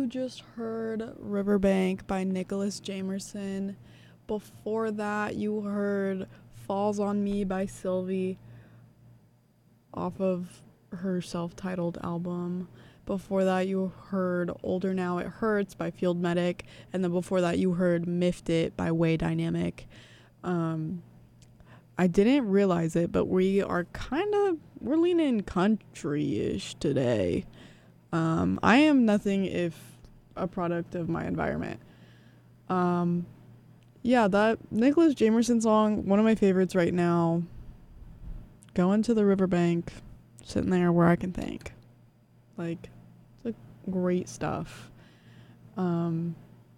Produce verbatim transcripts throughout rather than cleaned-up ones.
just heard Riverbank by Nicholas Jamerson. Before that, you heard Falls on Me by Sylvie off of her self-titled album. Before that, you heard Older Now It Hurts by Field Medic. And then before that, you heard Miffed It by Way Dynamic. Um, I didn't realize it, but we are kind of, we're leaning country-ish today. Um, I am nothing if a product of my environment. Um, yeah, that Nicholas Jamerson song, one of my favorites right now. Going to the riverbank, sitting there where I can think. Like, it's like great stuff. Um,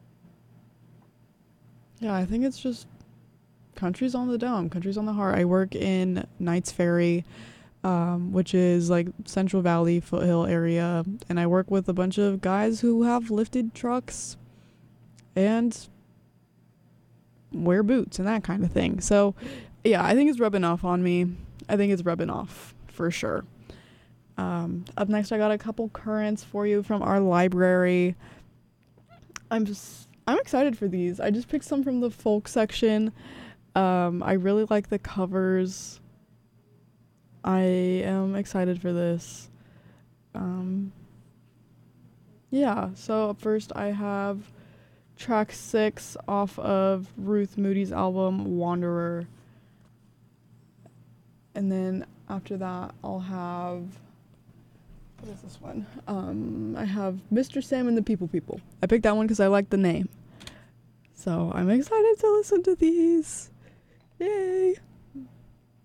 yeah, I think it's just country's on the dome, country's on the heart. I work in Knights Ferry, um, which is like Central Valley foothill area, and I work with a bunch of guys who have lifted trucks and wear boots and that kind of thing. So yeah, I think it's rubbing off on me. I think it's rubbing off for sure. Um, up next, I got a couple currents for you from our library. I'm just I'm excited for these. I just picked some from the folk section. Um, I really like the covers. I am excited for this. Um, yeah, so up first I have track six off of Ruth Moody's album, Wanderer. And then after that, I'll have... What is this one? Um, I have Mister Sam and the People People. I picked that one because I like the name. So I'm excited to listen to these. Yay!